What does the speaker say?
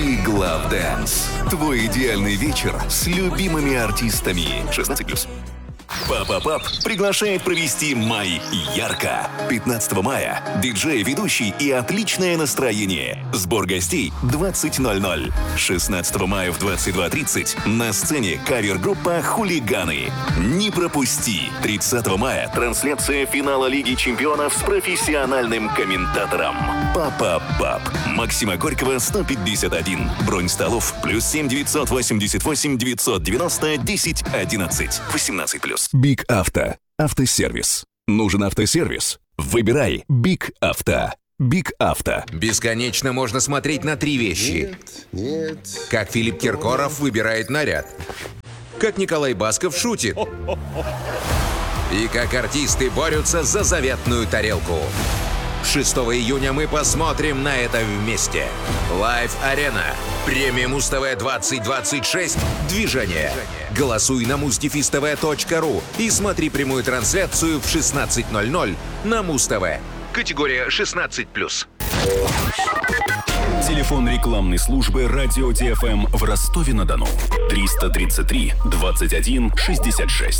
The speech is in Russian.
Big Love Dance. Твой идеальный вечер с любимыми артистами. 16+. Папа-пап приглашает провести май ярко. 15 мая диджей, ведущий и отличное настроение. Сбор гостей 20:00. 16 мая в 22:30 на сцене кавер-группа «Хулиганы». Не пропусти. 30 мая трансляция финала Лиги чемпионов с профессиональным комментатором. Папа-пап. Максима Горького, 151. Бронь столов +7 988 990 10 11. 18+. Big Авто. Автосервис. Нужен автосервис? Выбирай Big Авто. Big Авто. Бесконечно можно смотреть на три вещи. Нет. Как Филипп Киркоров выбирает наряд. Как Николай Басков шутит. И как артисты борются за заветную тарелку. 6 июня мы посмотрим на это вместе. Live Arena. Премия Муз-ТВ 2026. Движение. Голосуй на mustv.tv.ru и смотри прямую трансляцию в 16:00 на Муз-ТВ. Категория 16+. Телефон рекламной службы «Радио ТФМ» в Ростове-на-Дону. 333 21 66.